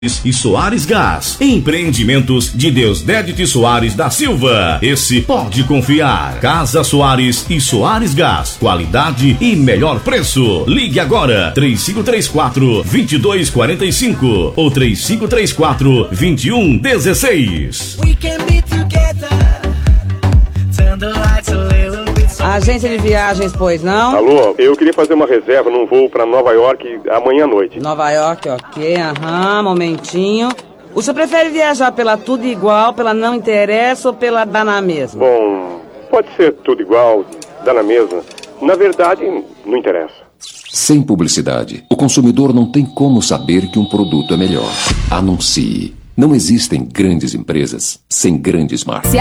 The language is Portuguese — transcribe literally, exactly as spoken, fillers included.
e Soares Gás. Empreendimentos de Deusdedit Soares da Silva. Esse pode confiar. Casa Soares e Soares Gás. Qualidade e melhor preço. Ligue agora. três cinco três quatro, dois dois quatro cinco ou três cinco três quatro, dois um um seis. Agência de viagens, pois não? Alô, eu queria fazer uma reserva num voo para Nova York amanhã à noite. Nova York, ok, aham, momentinho. O senhor prefere viajar pela tudo igual, pela não interessa ou pela dá na mesma? Bom, pode ser tudo igual, dá na mesma. Na verdade, não interessa. Sem publicidade, o consumidor não tem como saber que um produto é melhor. Anuncie. Não existem grandes empresas sem grandes marcas.